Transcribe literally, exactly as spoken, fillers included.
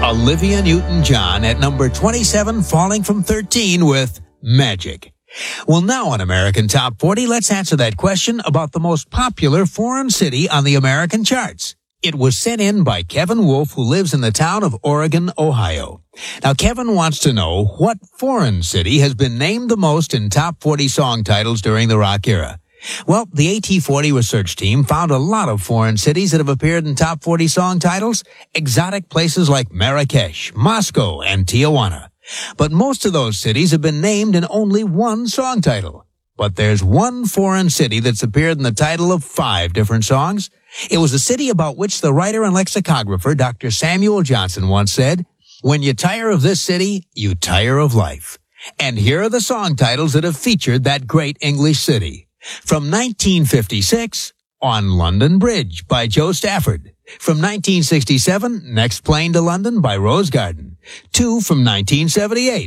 Olivia Newton-John at number twenty-seven, falling from thirteen with Magic. Well, now on American Top forty, let's answer that question about the most popular foreign city on the American charts. It was sent in by Kevin Wolf, who lives in the town of Oregon, Ohio. Now, Kevin wants to know what foreign city has been named the most in top forty song titles during the rock era. Well, the A T forty research team found a lot of foreign cities that have appeared in top forty song titles, exotic places like Marrakesh, Moscow, and Tijuana. But most of those cities have been named in only one song title. But there's one foreign city that's appeared in the title of five different songs. It was a city about which the writer and lexicographer Doctor Samuel Johnson once said, "When you tire of this city, you tire of life." And here are the song titles that have featured that great English city. From nineteen fifty-six, On London Bridge by Joe Stafford. From nineteen sixty-seven, Next Plane to London by Rose Garden. Two from nineteen seventy-eight.